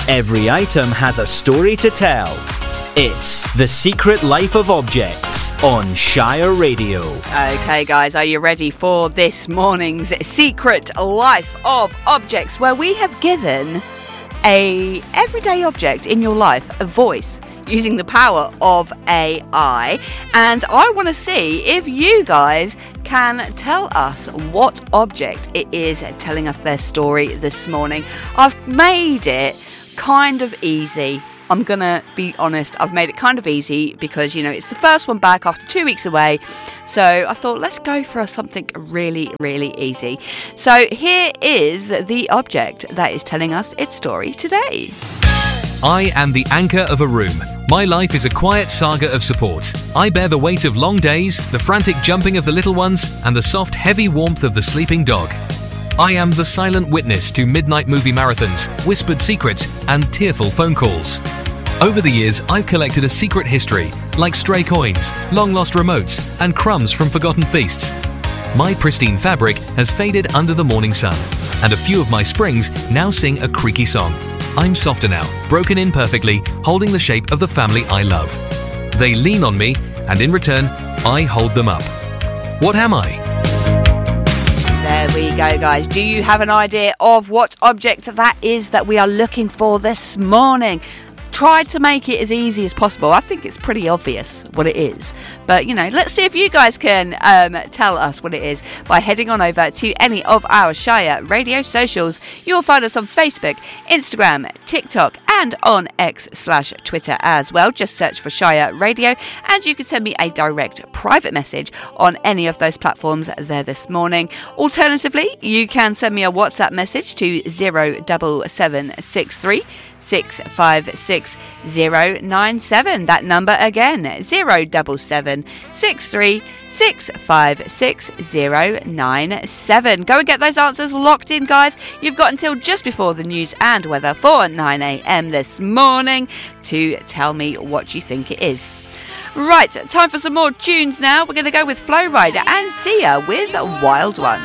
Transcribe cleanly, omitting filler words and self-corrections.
Every item has a story to tell. It's The Secret Life of Objects on Shire Radio. Okay, guys, are you ready for this morning's Secret Life of Objects, where we have given a everyday object in your life a voice using the power of AI, and I want to see if you guys can tell us what object it is telling us their story this morning. I've made it kind of easy. I'm going to be honest, I've made it kind of easy because, you know, it's the first one back after 2 weeks away. So I thought, let's go for something really, really easy. So here is the object that is telling us its story today. I am the anchor of a room. My life is a quiet saga of support. I bear the weight of long days, the frantic jumping of the little ones, and the soft, heavy warmth of the sleeping dog. I am the silent witness to midnight movie marathons, whispered secrets, and tearful phone calls. Over the years, I've collected a secret history, like stray coins, long-lost remotes, and crumbs from forgotten feasts. My pristine fabric has faded under the morning sun, and a few of my springs now sing a creaky song. I'm softer now, broken in perfectly, holding the shape of the family I love. They lean on me, and in return, I hold them up. What am I? There we go, guys. Do you have an idea of what object that is that we are looking for this morning? Tried to make it as easy as possible. I think it's pretty obvious what it is. But, you know, let's see if you guys can tell us what it is by heading on over to any of our Shire Radio socials. You'll find us on Facebook, Instagram, TikTok, and on X/Twitter as well. Just search for Shire Radio, and you can send me a direct private message on any of those platforms there this morning. Alternatively, you can send me a WhatsApp message to 07763 656 097. That number again, 07763 656 097. Go and get those answers locked in, guys. You've got until just before the news and weather for 9 a.m. this morning to tell me what you think it is. Right, time for some more tunes now. We're going to go with Flow Rider and Sia with Wild One.